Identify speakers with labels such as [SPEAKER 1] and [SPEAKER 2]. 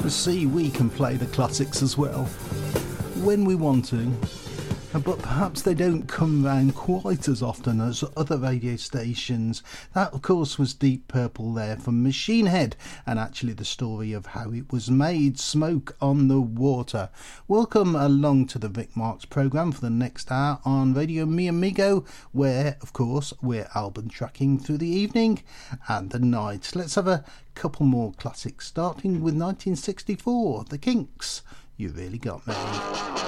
[SPEAKER 1] See, we can play the classics as well when we want to, but perhaps they don't come round quite as often as other radio stations. That, of course, was Deep Purple there from Machine Head, and actually the story of how it was made, Smoke on the Water. Welcome along to the Vic Marks programme for the next hour on Radio Mi Amigo, where, of course, we're album tracking through the evening and the night. Let's have a couple more classics, starting with 1964, The Kinks, You Really Got Me.